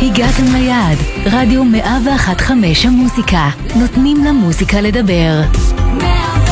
הגעתם ליעד, רדיו 101.5 המוזיקה, נותנים למוזיקה לדבר. 101.5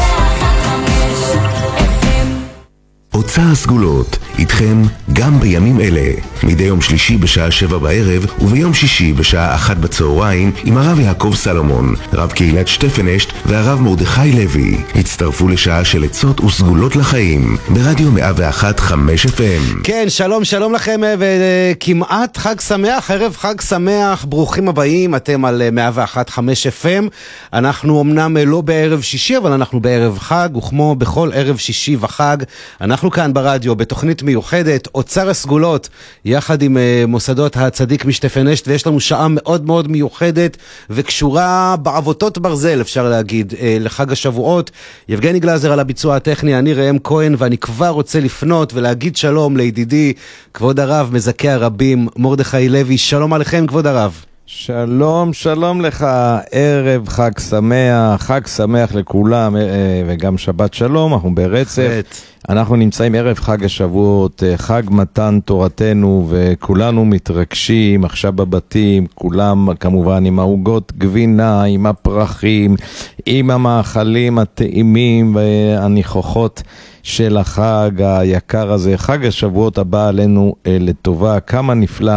אוצר הסגולות, איתכם גם בימים אלה, מדי יום שלישי בשעה 7 בערב וביום שישי בשעה 1 בצהריים עם הרב יעקב סלומון, רב קהילת שטפנשט והרב מרדכי לוי. הצטרפו לשעה של עצות וסגולות לחיים ברדיו 101.5 FM. כן, שלום, שלום לכם וכמעט חג שמח, ערב חג שמח, ברוכים הבאים, אתם על 101.5 FM. אנחנו אמנם לא בערב שישי, אבל אנחנו בערב חג, וכמו בכל ערב שישי וחג, אנחנו כאן ברדיו בתוכנית מיוחדת, אוצר הסגולות, יחד עם מוסדות הצדיק משטפנשט, ויש לנו שעה מאוד מאוד מיוחדת וקשורה בעבותות ברזל, אפשר להגיד, לחג השבועות. יבגני גלזר על הביצוע הטכני, אני ראם כהן, ואני כבר רוצה לפנות ולהגיד שלום לידידי, כבוד הרב, מזכה הרבים, מרדכי לוי. שלום עליכם, כבוד הרב. שלום, שלום לך, ערב חג שמח לכולם, וגם שבת שלום, אנחנו ברצף. אנחנו נמצאים ערב חג השבועות, חג מתן תורתנו, וכולנו מתרגשים עכשיו בבתים, כולם כמובן עם העוגות גבינה, עם הפרחים, עם המאכלים הטעימים והניחוחות של החג היקר הזה. חג השבועות הבא עלינו לטובה, כמה נפלא.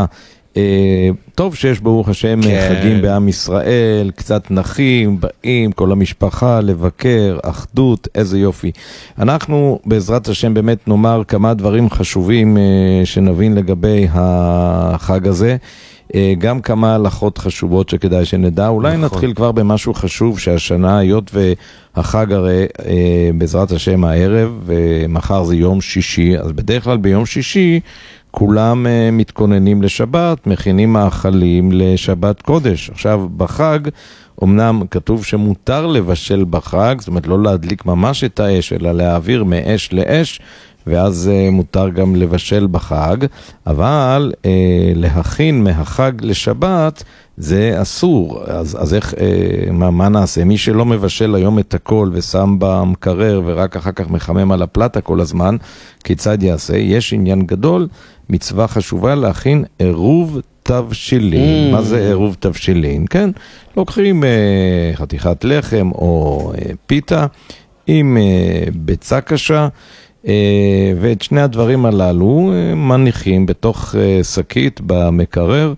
טוב שיש ברוך השם חגים בעם ישראל, קצת נחים, באים כל המשפחה לבקר, אחדות, איזה יופי. אנחנו בעזרת השם באמת נאמר כמה דברים חשובים שנבין לגבי החג הזה, גם כמה הלכות חשובות שכדאי שנדע. אולי נתחיל כבר במשהו חשוב שהשנה, היות והחג הרי בעזרת השם הערב, ומחר זה יום שישי, אז בדרך כלל ביום שישי כולם מתכוננים לשבת, מכינים מאכלים לשבת קודש. עכשיו בחג, אמנם כתוב שמותר לבשל בחג, זאת אומרת לא להדליק ממש את האש, אלא להעביר מאש לאש, ואז מותר גם לבשל בחג, אבל להכין מהחג לשבת זה אסור. אז איך, מה נעשה? מי שלא מבשל היום את הכל ושם במקרר ורק אחר כך מחמם על הפלטה כל הזמן, כיצד יעשה? יש עניין גדול, מצווה חשובה להכין עירוב תבשילין. מה זה עירוב תבשילין? כן, לוקחים חתיכת לחם או פיתה עם ביצה קשה, ואת שני הדברים הללו מניחים בתוך שקית במקרר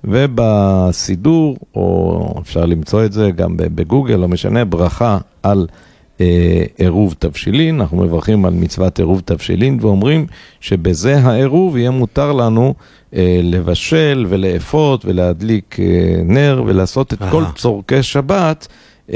ובסידור, או אפשר למצוא את זה גם בגוגל, לא משנה, ברכה על עירוב תבשילין. אנחנו מברכים על מצוות עירוב תבשילין ואומרים שבזה העירוב יהיה מותר לנו לבשל ולאפות ולהדליק נר ולעשות את כל צורכי שבת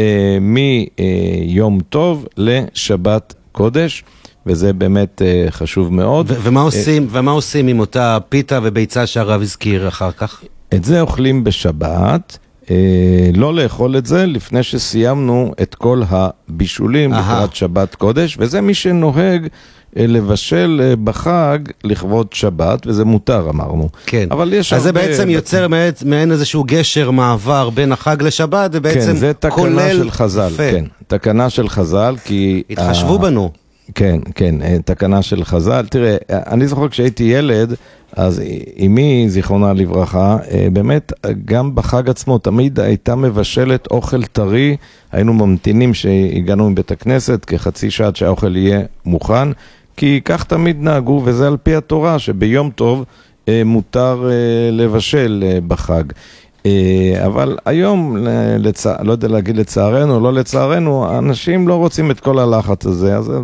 מיום טוב לשבת קודש, וזה באמת חשוב מאוד. ומה עושים עם אותה פיתה וביצה שהרב הזכיר אחר כך? את זה אוכלים בשבת, לא לאכול את זה לפני שסיימנו את כל הבישולים לקראת שבת קודש, וזה מי שנוהג לבשל בחג לכבוד שבת, וזה מותר אמרנו. כן, אז זה בעצם יוצר מעין איזשהו גשר מעבר בין החג לשבת, ובעצם כן, זה תקנה של חז"ל, כן, תקנה של חז"ל, כי התחשבו בנו. כן, כן, תקנה של חז"ל. תראה, אני זוכר כשהייתי ילד, אז אמי, זיכרונה לברכה, באמת גם בחג עצמו תמיד הייתה מבשלת אוכל טרי, היינו ממתינים שהגענו מבית הכנסת כחצי שעה שהאוכל יהיה מוכן, כי כך תמיד נהגו, וזה על פי התורה, שביום טוב מותר לבשל בחג. אבל היום, לא יודע להגיד לצערנו, לא לצערנו, אנשים לא רוצים את כל הלחץ הזה, אז